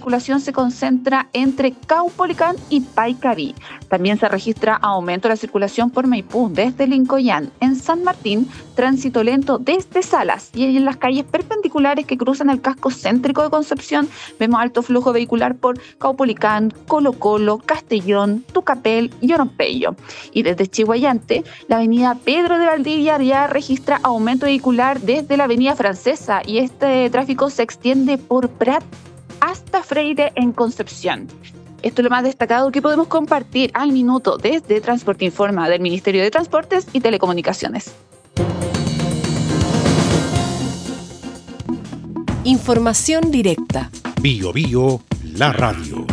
circulación se concentra entre Caupolicán y Paicaví. También se registra aumento de la circulación por Maipú desde Lincoyán. En San Martín, tránsito lento desde Salas, y en las calles perpendiculares que cruzan el casco céntrico de Concepción vemos alto flujo vehicular por Caupolicán, Colo Colo, Castellón, Tucapel y Oropello. Y desde Chiguayante, la avenida Pedro de Valdivia ya registra aumento vehicular desde la avenida Francesa, y este tráfico se extiende por Prat hasta Freire en Concepción. Esto es lo más destacado que podemos compartir al minuto desde Transporte Informa del Ministerio de Transportes y Telecomunicaciones. Información directa. Bio Bio, la radio.